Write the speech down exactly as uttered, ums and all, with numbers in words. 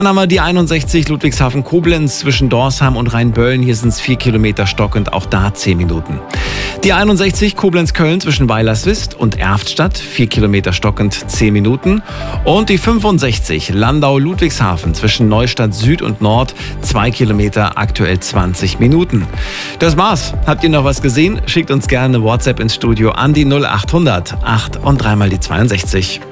Dann haben wir die einundsechzig Ludwigshafen-Koblenz zwischen Dorsheim und Rheinböllen. Hier sind es vier Kilometer stockend, auch da zehn Minuten. Die einundsechzig Koblenz-Köln zwischen Weilerswist und Erftstadt, vier Kilometer stockend, zehn Minuten. Und die fünfundsechzig Landau-Ludwigshafen zwischen Neustadt Süd und Nord, zwei Kilometer, aktuell zwanzig Minuten. Das war's. Habt ihr noch was gesehen? Schickt uns gerne eine WhatsApp ins Studio an die null achthundert acht und dreimal die zweiundsechzig.